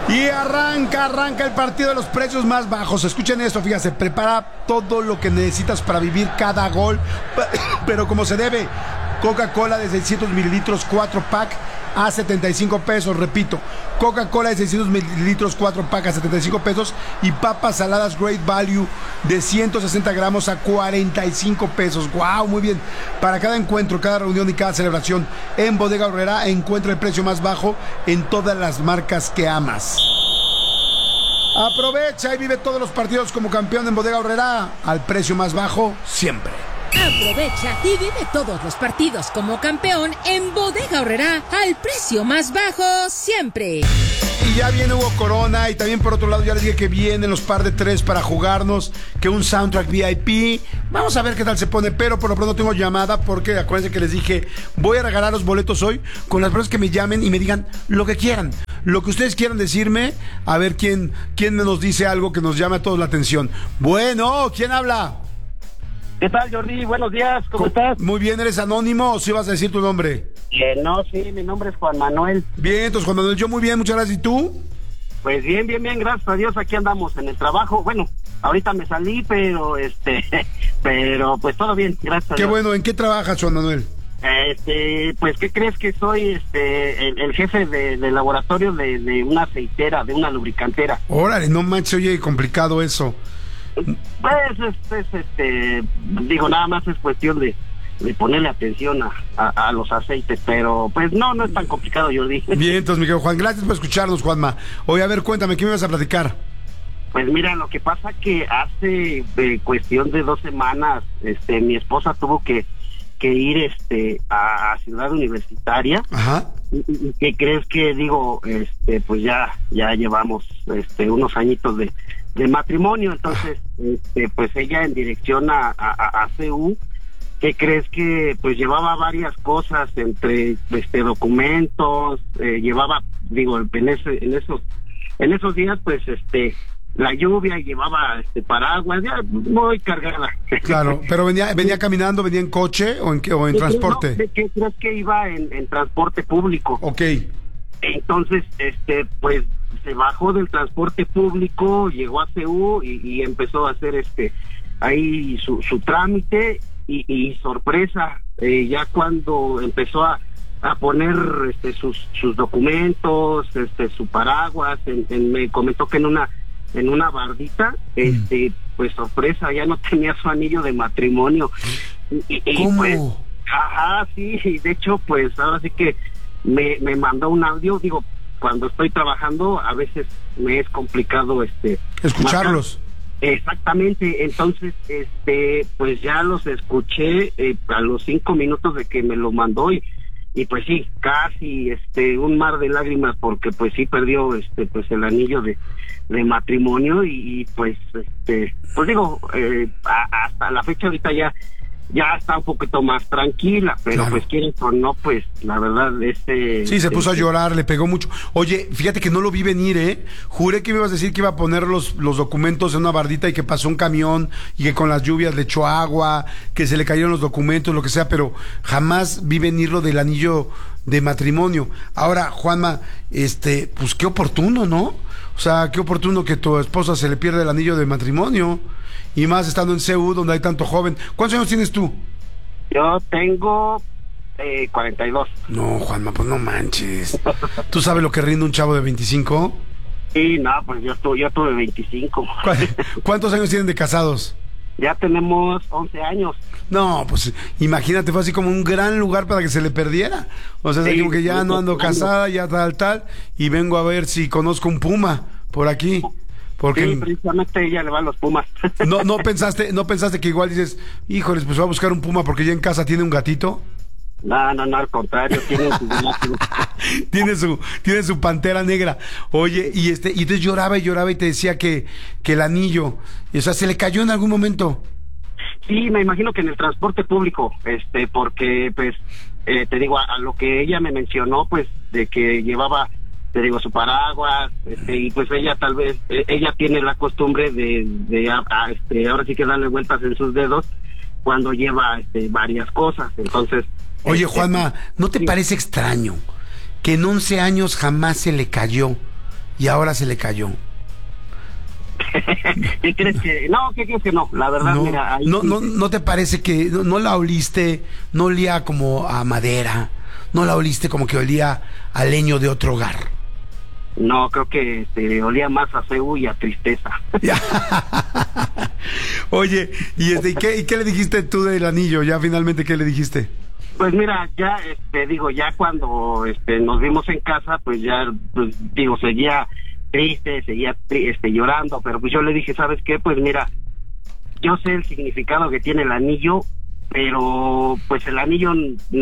Y arranca el partido de los precios más bajos. Escuchen esto, fíjense, prepara todo lo que necesitas para vivir cada gol, pero como se debe. Coca-Cola de 600 mililitros, 4 pack a 75 pesos, repito, Coca-Cola de 600 mililitros, 4 pack a 75 pesos y papas saladas Great Value de 160 gramos a 45 pesos. ¡Wow! Muy bien. Para cada encuentro, cada reunión y cada celebración en Bodega Aurrerá encuentra el precio más bajo en todas las marcas que amas. Aprovecha y vive todos los partidos como campeón en Bodega Aurrerá al precio más bajo siempre. Aprovecha y vive todos los partidos como campeón en Bodega Aurrerá al precio más bajo siempre. Y ya viene Hugo Corona y también por otro lado ya les dije que vienen los par de tres para jugarnos, que un soundtrack VIP. Vamos a ver qué tal se pone, pero por lo pronto tengo llamada porque acuérdense que les dije voy a regalar los boletos hoy con las personas que me llamen y me digan lo que quieran, lo que ustedes quieran decirme, a ver quién nos dice algo que nos llame a todos la atención. Bueno, ¿quién habla? ¿Qué tal, Jordi? Buenos días, ¿cómo estás? Muy bien, ¿eres anónimo o sí vas a decir tu nombre? No, sí, mi nombre es Juan Manuel. Bien, entonces Juan Manuel, yo muy bien, muchas gracias. ¿Y tú? Pues bien, gracias a Dios, aquí andamos en el trabajo. Bueno, ahorita me salí, pero pero pues todo bien, gracias a Dios. Qué bueno, ¿en qué trabajas, Juan Manuel? Pues, ¿qué crees que soy? El jefe de laboratorio de una aceitera, de una lubricantera. Órale, no manches, oye, complicado eso. Pues, digo, nada más es cuestión de ponerle atención a los aceites, pero pues no es tan complicado, Jordi. Bien, entonces, mi querido Juan, gracias por escucharnos, Juanma. Oye, a ver, cuéntame, ¿qué me vas a platicar? Pues mira, lo que pasa que hace cuestión de 2 semanas, mi esposa tuvo que ir a Ciudad Universitaria. Ajá. ¿Y qué crees que digo? Pues ya llevamos unos añitos de matrimonio, entonces pues ella en dirección a CU, ¿qué crees que pues llevaba varias cosas entre documentos, llevaba, digo, en esos días pues la lluvia, y llevaba paraguas, ya muy cargada. Claro, pero venía caminando, venía en coche o en transporte. No, ¿qué crees que iba en transporte público? Ok. Entonces, pues se bajó del transporte público, llegó a CU y empezó a hacer ahí su trámite y sorpresa, ya cuando empezó a poner sus documentos, su paraguas, me comentó que en una bardita, pues sorpresa, ya no tenía su anillo de matrimonio. ¿Cómo? Pues, ajá, sí, de hecho, pues ahora sí que me mandó un audio. Digo, cuando estoy trabajando a veces me es complicado escucharlos. Exactamente, entonces pues ya los escuché a los 5 minutos de que me lo mandó y pues sí, casi un mar de lágrimas, porque pues sí perdió pues el anillo de matrimonio y pues pues digo, hasta la fecha ahorita ya está un poquito más tranquila, pero claro, pues quieren o no, pues la verdad sí, se puso a llorar, le pegó mucho. Oye, fíjate que no lo vi venir, juré que me ibas a decir que iba a poner los documentos en una bardita y que pasó un camión y que con las lluvias le echó agua, que se le cayeron los documentos, lo que sea, pero jamás vi venir lo del anillo de matrimonio. Ahora, Juanma, pues qué oportuno, ¿no? O sea, qué oportuno que tu esposa se le pierda el anillo de matrimonio. Y más estando en CU, donde hay tanto joven. ¿Cuántos años tienes tú? Yo tengo 42. No, Juanma, pues no manches. ¿Tú sabes lo que rinde un chavo de 25? Sí, no, pues yo tuve 25. ¿Cuántos años tienen de casados? Ya tenemos 11 años. No, pues imagínate, fue así como un gran lugar para que se le perdiera. O sea, sí, como que ya no ando casada, ya tal, y vengo a ver si conozco un puma por aquí. Porque sí, precisamente ella le va a los pumas. ¿No pensaste que igual dices, híjoles, pues va a buscar un puma porque ya en casa tiene un gatito? No, al contrario, tiene su tiene su pantera negra. Oye, y entonces lloraba y te decía que el anillo, o sea, ¿se le cayó en algún momento? Sí, me imagino que en el transporte público, porque pues te digo, a lo que ella me mencionó, pues de que llevaba, te digo, su paraguas, y pues ella tal vez, ella tiene la costumbre de ahora sí que darle vueltas en sus dedos cuando lleva varias cosas, entonces... Oye, Juanma, ¿no te parece extraño que en 11 años jamás se le cayó y ahora se le cayó. ¿Qué crees que no? ¿Qué crees que no? La verdad, No, mira, ahí no, sí. no te parece que no la oliste, no olía como a madera, no la oliste como que olía a leño de otro hogar? No, creo que olía más a CU y a tristeza. Oye, ¿y qué le dijiste tú del anillo? Ya finalmente, ¿qué le dijiste? Pues mira, ya, ya cuando nos vimos en casa, pues ya, pues digo, seguía triste, llorando, pero pues yo le dije, ¿sabes qué? Pues mira, yo sé el significado que tiene el anillo, pero pues el anillo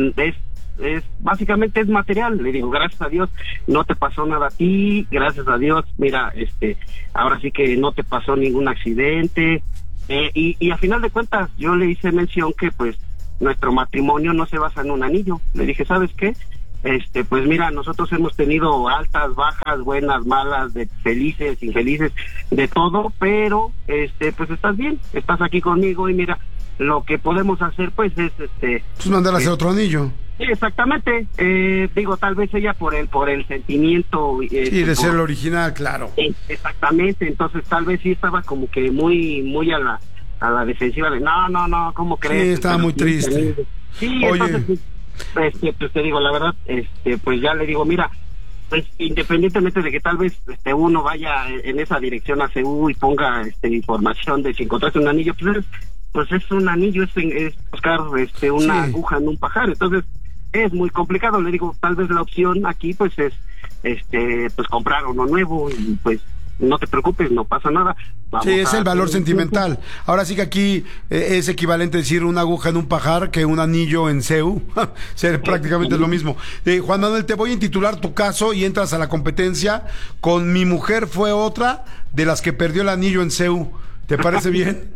es básicamente es material. Le digo, gracias a Dios no te pasó nada a ti, gracias a Dios, mira, ahora sí que no te pasó ningún accidente, y a final de cuentas yo le hice mención que pues nuestro matrimonio no se basa en un anillo. Le dije, ¿sabes qué? Pues mira, nosotros hemos tenido altas, bajas, buenas, malas, felices, infelices, de todo, pero pues estás bien, estás aquí conmigo, y mira, lo que podemos hacer pues es Pues mandar a hacer otro anillo. Sí, exactamente. Digo, tal vez ella por el sentimiento Sí, de ser el original, claro. Exactamente. Entonces tal vez sí estaba como que muy a la defensiva de no, ¿cómo crees? Sí, estaba muy triste. Sí. Oye, entonces pues te digo la verdad, pues ya le digo, mira, pues independientemente de que tal vez uno vaya en esa dirección a CU y ponga información de si encontraste un anillo, pues es un anillo, es buscar una aguja en un pajar. Entonces es muy complicado. Le digo, tal vez la opción aquí pues es pues comprar uno nuevo, y pues no te preocupes, no pasa nada. Sí, es el valor sentimental. Ahora sí que aquí es equivalente decir una aguja en un pajar que un anillo en CEU. Prácticamente es lo mismo. Juan Manuel, te voy a intitular tu caso y entras a la competencia con Mi mujer fue otra de las que perdió el anillo en CEU. ¿Te parece bien?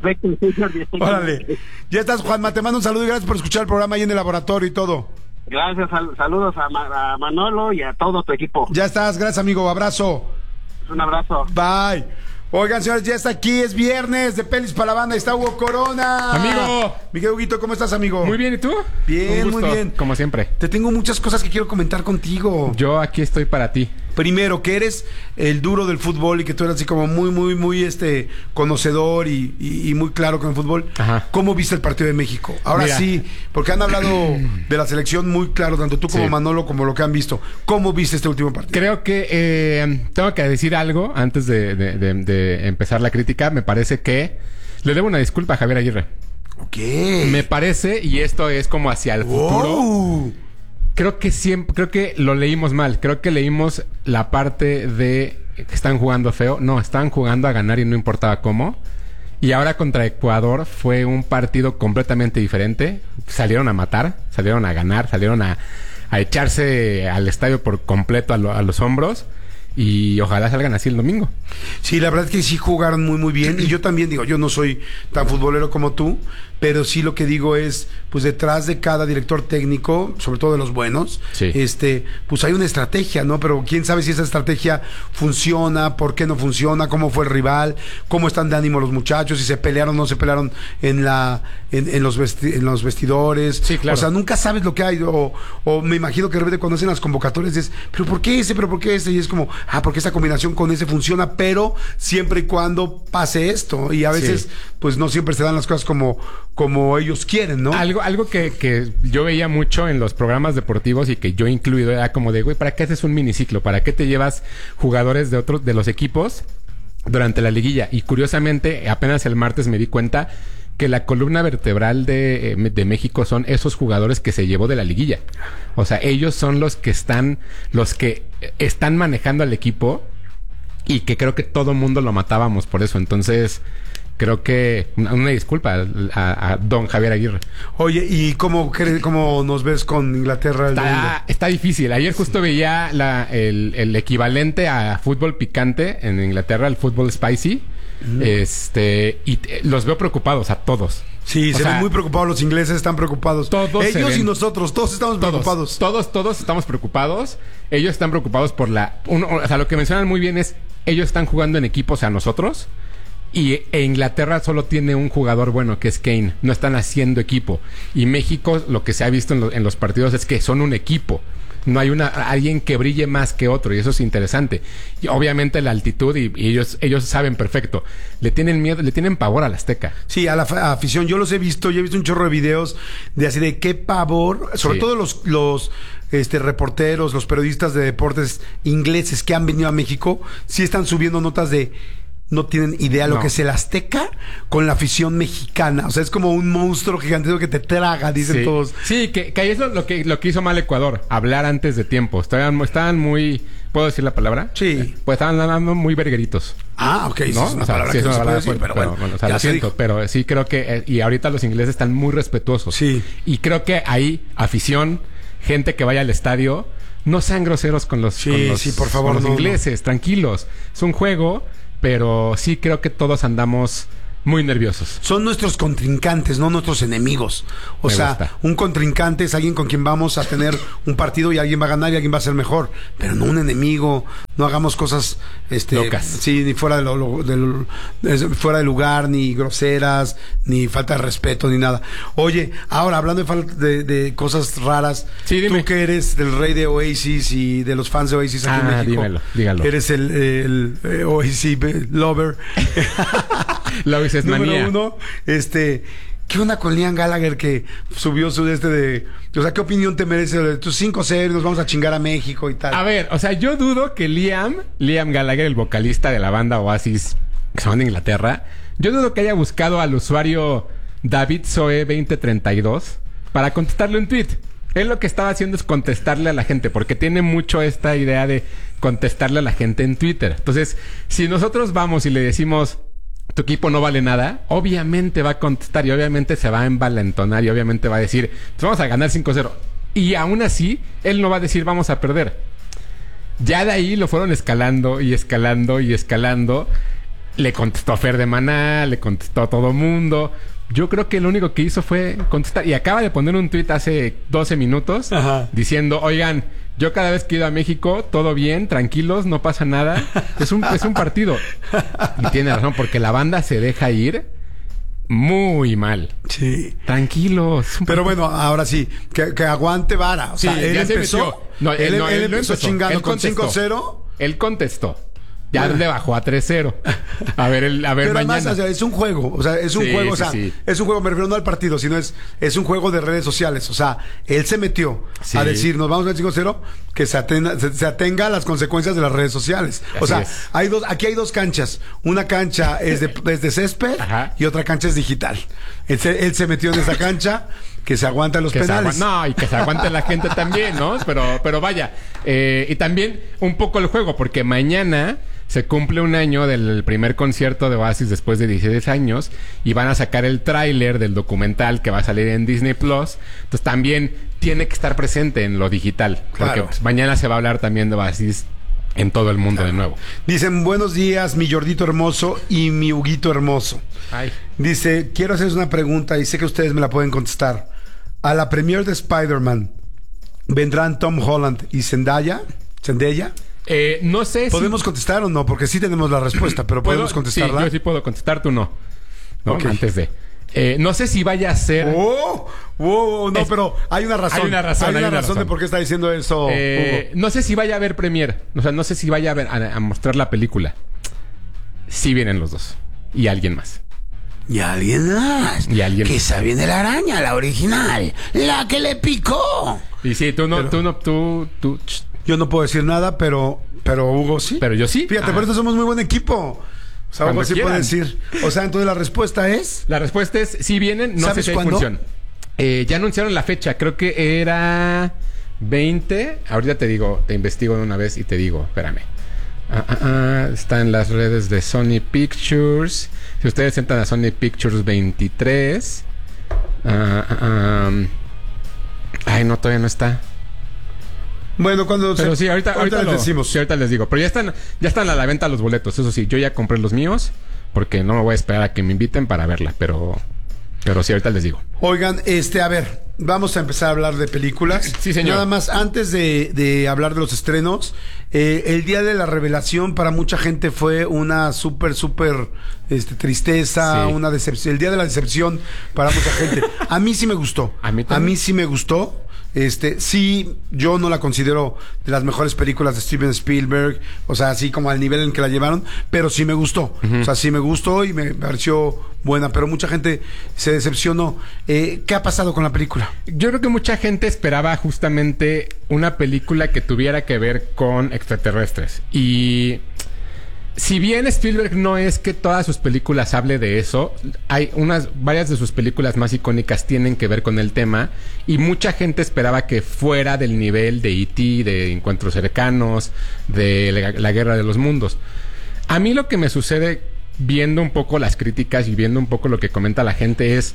Órale. Ya estás, Juanma, te mando un saludo y gracias por escuchar el programa ahí en el laboratorio y todo. Gracias, saludos a Manolo y a todo tu equipo. Ya estás, gracias amigo, abrazo. Un abrazo. Bye. Oigan, señores, ya está aquí, es viernes de Pelis para la Banda, está Hugo Corona. Amigo. Miguel Huguito, ¿cómo estás, amigo? Muy bien, ¿y tú? Bien, muy bien. Como siempre. Te tengo muchas cosas que quiero comentar contigo. Yo aquí estoy para ti. Primero, que eres el duro del fútbol y que tú eres así como muy conocedor y muy claro con el fútbol. Ajá. ¿Cómo viste el partido de México? Ahora Mira. sí, porque han hablado de la selección muy claro, tanto tú como Sí. Manolo, como lo que han visto. ¿Cómo viste este último partido? Creo que tengo que decir algo antes de empezar la crítica. Me parece que le debo una disculpa a Javier Aguirre. Ok. Me parece, y esto es como hacia el futuro. Wow. Creo que lo leímos mal. Creo que leímos la parte de que están jugando feo. No, estaban jugando a ganar y no importaba cómo. Y ahora contra Ecuador fue un partido completamente diferente. Salieron a matar, salieron a ganar, salieron a echarse al estadio por completo a los hombros. Y ojalá salgan así el domingo. Sí, la verdad es que sí jugaron muy bien. Y yo también digo, yo no soy tan futbolero como tú, pero sí lo que digo es, pues detrás de cada director técnico, sobre todo de los buenos, Sí. pues hay una estrategia, ¿no? Pero quién sabe si esa estrategia funciona, por qué no funciona, cómo fue el rival, cómo están de ánimo los muchachos, si se pelearon o no se pelearon en los vestidores. Sí, claro. O sea, nunca sabes lo que hay. O me imagino que de repente cuando hacen las convocatorias es, ¿pero por qué ese? ¿Pero por qué ese? Y es como, porque esa combinación con ese funciona, pero siempre y cuando pase esto. Y a veces, Sí. pues no siempre se dan las cosas como ellos quieren, ¿no? Algo que yo veía mucho en los programas deportivos y que yo he incluido era como de, güey, ¿para qué haces un miniciclo? ¿Para qué te llevas jugadores de los equipos durante la liguilla? Y curiosamente, apenas el martes me di cuenta que la columna vertebral de México son esos jugadores que se llevó de la liguilla. O sea, ellos son los que están manejando al equipo y que creo que todo mundo lo matábamos por eso. Entonces, creo que una disculpa a don Javier Aguirre. Oye, ¿y cómo nos ves con Inglaterra el domingo? Está difícil. Ayer justo veía el equivalente a fútbol picante en Inglaterra, el fútbol spicy. Los veo preocupados a todos. Sí, se ven muy preocupados los ingleses, están preocupados. Todos ellos y nosotros, todos estamos preocupados. Todos estamos preocupados. Ellos están preocupados por lo que mencionan muy bien es, ellos están jugando en equipo, o sea, nosotros. E Inglaterra solo tiene un jugador bueno, que es Kane. No están haciendo equipo. Y México, lo que se ha visto en los partidos es que son un equipo. no hay alguien que brille más que otro, y eso es interesante. Y obviamente la altitud, y ellos saben perfecto. Le tienen miedo, le tienen pavor al Azteca. Sí, a la afición. Yo los he visto, yo he visto un chorro de videos de así de qué pavor, sobre todo los reporteros, los periodistas de deportes ingleses que han venido a México, sí están subiendo notas de no tienen idea lo que es el Azteca con la afición mexicana. O sea, es como un monstruo gigantesco que te traga, dicen todos. Sí, que ahí es lo que hizo mal Ecuador. Hablar antes de tiempo. Estaban muy... ¿Puedo decir la palabra? Sí. Pues estaban andando muy vergueritos. Ah, ok. ¿No? Es una palabra que no se puede decir, pero bueno. O sea, lo siento, pero sí creo que... y ahorita los ingleses están muy respetuosos. Sí. Y creo que ahí, afición, gente que vaya al estadio, no sean groseros con los por favor, con los ingleses. Tranquilos. Es un juego... Pero sí creo que todos andamos muy nerviosos. Son nuestros contrincantes, no nuestros enemigos. O sea, un contrincante es alguien con quien vamos a tener un partido y alguien va a ganar y alguien va a ser mejor. Pero no un enemigo. No hagamos cosas locas. Sí, ni fuera fuera de lugar, ni groseras, ni falta de respeto, ni nada. Oye, ahora hablando de cosas raras, sí, dime. Tú que eres del rey de Oasis y de los fans de Oasis aquí en México. Dígalo. Eres el Oasis lover. La Oasis es manía. Número 1, ¿qué onda con Liam Gallagher que subió su o sea, ¿qué opinión te merece de tus 5-0, nos vamos a chingar a México y tal? A ver, o sea, yo dudo que Liam Gallagher, el vocalista de la banda Oasis, que son de Inglaterra, yo dudo que haya buscado al usuario David Zoe 2032 para contestarle un tweet. Él lo que estaba haciendo es contestarle a la gente, porque tiene mucho esta idea de contestarle a la gente en Twitter. Entonces, si nosotros vamos y le decimos... tu equipo no vale nada, obviamente va a contestar y obviamente se va a envalentonar y obviamente va a decir, pues vamos a ganar 5-0. Y aún así, él no va a decir, vamos a perder. Ya de ahí lo fueron escalando y escalando y escalando. Le contestó a Fer de Maná, le contestó a todo mundo. Yo creo que lo único que hizo fue contestar. Y acaba de poner un tuit hace 12 minutos diciendo, oigan, yo cada vez que he ido a México, todo bien, tranquilos, no pasa nada. Es un partido. Y tiene razón, porque la banda se deja ir muy mal. Sí. Tranquilos. Pero bueno, ahora sí, que aguante vara. O sea, sí, él ya empezó. Él empezó chingando con 5-0. Él contestó. Ya le bajó a 3-0. A ver, pero mañana. Además, o sea, es un juego. O sea, es un juego. O sea, es un juego, me refiero no al partido, sino es un juego de redes sociales. O sea, él se metió a decir, nos vamos al 5-0, que se atenga a las consecuencias de las redes sociales. O sea, aquí hay dos canchas. Una cancha es de césped y otra cancha es digital. Él se metió en esa cancha. Que se aguantan los penales. Y que se aguante la gente también, ¿no? Pero vaya. Y también un poco el juego, porque mañana se cumple un año del primer concierto de Oasis después de 16 años y van a sacar el tráiler del documental que va a salir en Disney Plus. Entonces también tiene que estar presente en lo digital. Porque pues, mañana se va a hablar también de Oasis en todo el mundo de nuevo. Dicen, buenos días, mi Jordito hermoso y mi Huguito hermoso. Ay. Dice, quiero hacerles una pregunta y sé que ustedes me la pueden contestar. A la premier de Spider-Man, ¿vendrán Tom Holland y Zendaya? No sé ¿Podemos contestar o no? Porque sí tenemos la respuesta, pero ¿podemos contestarla? Sí, yo sí puedo contestar, tú no. Okay. Antes de... no sé si vaya a ser... No, pero hay una razón. Hay una razón de por qué está diciendo eso, Hugo. No sé si vaya a haber premier. O sea, no sé si vaya a mostrar la película. Sí vienen los dos. Y alguien más. Y alguien más. Que esa viene la araña, la original. La que le picó. Y sí, tú. Yo no puedo decir nada, pero Hugo sí. Pero yo sí. Fíjate, por eso somos muy buen equipo. O sea, Hugo sí puede decir. O sea, entonces la respuesta es... La respuesta es, sí vienen, no sé si hay función. Ya anunciaron la fecha, creo que era 20. Ahorita te digo, te investigo de una vez y te digo, espérame. Está en las redes de Sony Pictures. Si ustedes entran a Sony Pictures 23. Ay, no, todavía no está. Bueno, pero sí, ahorita les decimos. Sí, ahorita les digo. Pero ya están a la venta los boletos. Eso sí, yo ya compré los míos. Porque no me voy a esperar a que me inviten para verla. Pero sí, ahorita les digo. Oigan, a ver, vamos a empezar a hablar de películas. Sí, señor. Nada más, antes de hablar de los estrenos, el día de la revelación para mucha gente fue una súper tristeza, una decepción. El día de la decepción para mucha gente. A mí sí me gustó. A mí también. A mí sí me gustó. Sí, yo no la considero de las mejores películas de Steven Spielberg, o sea, así como al nivel en que la llevaron, pero sí me gustó. O sea, sí me gustó y me pareció buena, pero mucha gente se decepcionó. ¿Qué ha pasado con la película? Yo creo que mucha gente esperaba justamente una película que tuviera que ver con extraterrestres. Y si bien Spielberg no es que todas sus películas hable de eso, varias de sus películas más icónicas tienen que ver con el tema, y mucha gente esperaba que fuera del nivel de E.T., de Encuentros Cercanos, de la Guerra de los Mundos. A mí lo que me sucede viendo un poco las críticas y viendo un poco lo que comenta la gente es,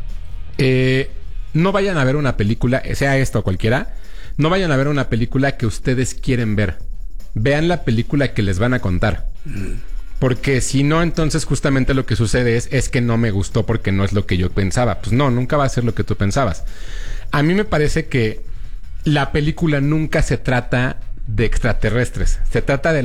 no vayan a ver una película, sea esta o cualquiera, no vayan a ver una película que ustedes quieren ver. Vean la película que les van a contar. Porque si no, entonces justamente lo que sucede es que no me gustó porque no es lo que yo pensaba. Pues no, nunca va a ser lo que tú pensabas. A mí me parece que la película nunca se trata de extraterrestres. Se trata de